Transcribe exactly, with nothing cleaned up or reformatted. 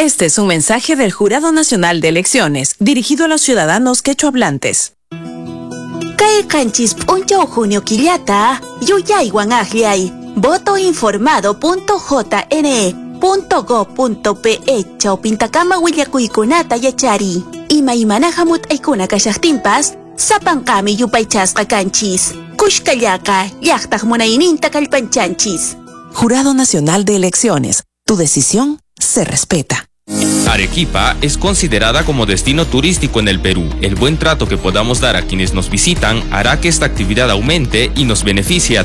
Este es un mensaje del Jurado Nacional de Elecciones, dirigido a los ciudadanos quechohablantes. Kay kanchis puncho junio quillata, yuyaywan agliay, votoinformado punto j n e punto gov punto p e chawpintakama willakuykunata yachari. Ima imana hamut aykuna kashaqtinpas, sapankami yupaychasqa kanchis. Kushkallaka, llaqtaq munayninta kallpanchanchis. Jurado Nacional de Elecciones, tu decisión se respeta. Arequipa es considerada como destino turístico en el Perú. El buen trato que podamos dar a quienes nos visitan hará que esta actividad aumente y nos beneficie a